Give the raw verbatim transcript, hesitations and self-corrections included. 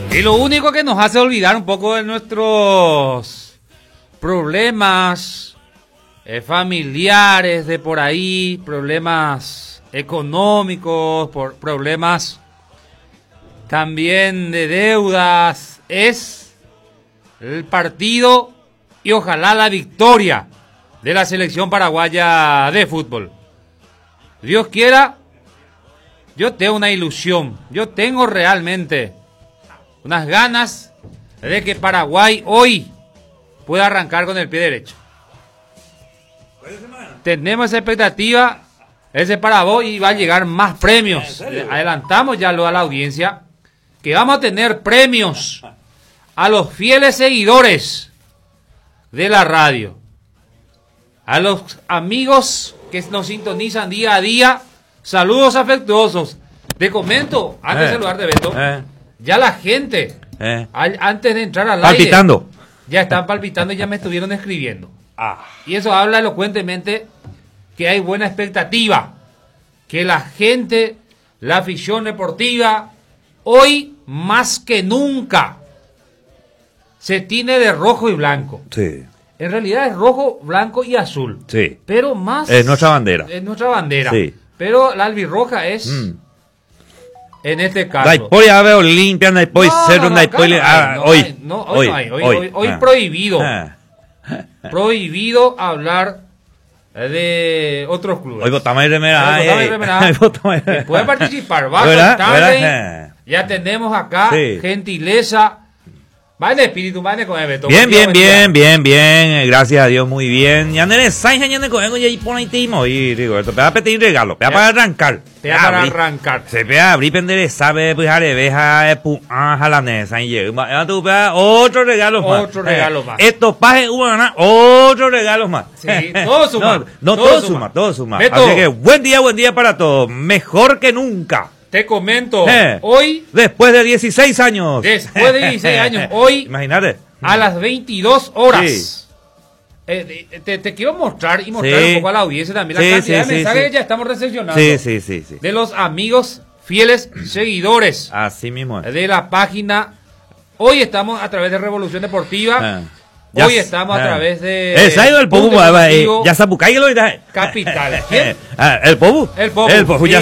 Y lo único que nos hace olvidar un poco de nuestros problemas eh, familiares de por ahí, problemas económicos, por problemas también de deudas, es el partido y ojalá la victoria de la selección paraguaya de fútbol. Dios quiera, yo tengo una ilusión, yo tengo realmente unas ganas de que Paraguay hoy pueda arrancar con el pie derecho. Tenemos esa expectativa, ese para vos, y va a llegar más premios. Adelantamos ya lo a la audiencia, que vamos a tener premios a los fieles seguidores de la radio, a los amigos que nos sintonizan día a día. Saludos afectuosos. Te comento, antes eh, de saludar de Beto, eh, ya la gente, eh. al, antes de entrar al palpitando. aire, ya están palpitando y ya me estuvieron escribiendo. Ah. Y eso habla elocuentemente que hay buena expectativa, que la gente, la afición deportiva, hoy más que nunca se tiene de rojo y blanco. Sí. En realidad es rojo, blanco y azul. Sí. Pero más... Es nuestra bandera. Es nuestra bandera. Sí. Pero la albirroja es... Mm. En este caso. La historia veo limpia, no hay no, ser no, no, hay spoiler. Ah, no, hoy, hay, no, hoy, hoy no hay. Hoy, hoy, hoy, hoy ah. prohibido. Ah. Prohibido hablar de otros clubes. Hoy votamos en remera. Pueden participar. Va ¿verdad? a contarle. ¿verdad? Ya tenemos acá sí. gentileza. Vale, espíritu, vale con el Beto. Bien, bien, bien, bien, bien. Gracias a Dios, muy bien. Ya no eres Sainz, ya no eres y pone ahí timo. Y digo, te va a pedir regalo, te va para arrancar. Te va para arrancar. Se ve a abrir, pendere, sabe, pues, a deja, pu, a jalanesa, y llega. Otro regalo más. Otro regalo más. Estos pajes, otro regalo más. Sí, todo suma. No, no todo, todo suma, todo suma. Beto. Así que, buen día, buen día para todos. Mejor que nunca. Te comento, eh, hoy... Después de dieciséis años. Después de dieciséis años, hoy... Imagínate. A las veintidós horas. Sí. Eh, te, te quiero mostrar y mostrar sí. un poco a la audiencia también. La sí, cantidad sí, de mensajes sí, que ya estamos recepcionando. Sí, sí, sí, sí. De los amigos fieles seguidores. Así mismo es. De la página. Hoy estamos a través de Revolución Deportiva. Ah. Ya Hoy estamos ah. a través de... Ese ha ido el Pobu, ya se bucáigalo. Capital. ¿Quién? Ah, el Pobu. El Pobu. El Pobu, sí. ya